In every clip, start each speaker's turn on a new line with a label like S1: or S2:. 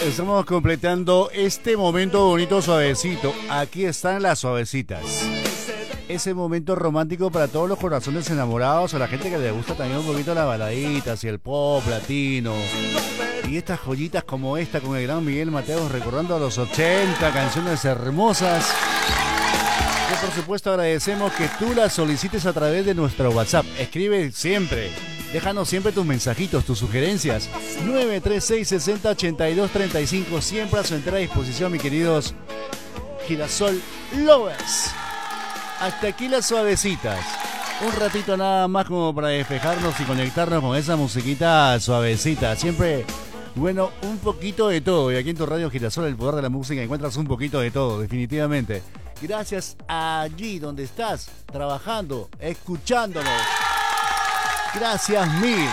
S1: Estamos completando este momento bonito suavecito. Aquí están las suavecitas. Ese momento romántico para todos los corazones enamorados, o la gente que le gusta también un poquito las baladitas y el pop latino. Y estas joyitas como esta con el gran Miguel Mateos recordando a los 80, canciones hermosas. Que por supuesto agradecemos que tú las solicites a través de nuestro WhatsApp. Escribe siempre. Déjanos siempre tus mensajitos, tus sugerencias. 936-60-82-35. Siempre a su entera disposición, mis queridos Girasol Lovers. Hasta aquí las suavecitas. Un ratito nada más como para despejarnos y conectarnos con esa musiquita suavecita. Siempre, bueno, un poquito de todo. Y aquí en tu radio Girasol, el poder de la música, encuentras un poquito de todo, definitivamente. Gracias allí donde estás, trabajando, escuchándonos. Gracias mil.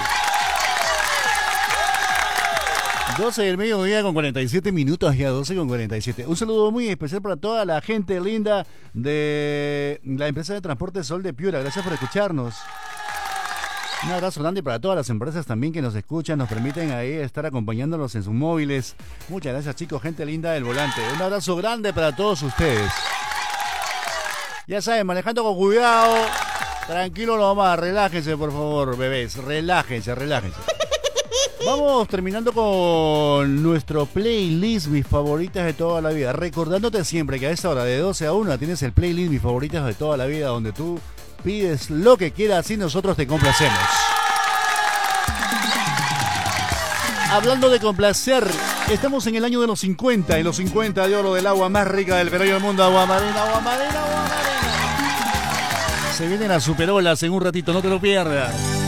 S1: 12 del mediodía con 47 minutos, ya 12 con 47. Un saludo muy especial para toda la gente linda de la empresa de transporte Sol de Piura. Gracias por escucharnos. Un abrazo grande para todas las empresas también que nos escuchan, nos permiten ahí estar acompañándonos en sus móviles. Muchas gracias, chicos, gente linda del volante. Un abrazo grande para todos ustedes. Ya saben, manejando con cuidado. Tranquilo nomás, relájense por favor, bebés, relájense. Vamos terminando con nuestro playlist, mis favoritas de toda la vida. Recordándote siempre que a esta hora de 12 a 1 tienes el playlist, mis favoritas de toda la vida, donde tú pides lo que quieras y nosotros te complacemos. Hablando de complacer, estamos en el año de los 50, en los 50 de oro del agua más rica del Perú y del mundo, agua marina. Se vienen las superolas en un ratito, no te lo pierdas.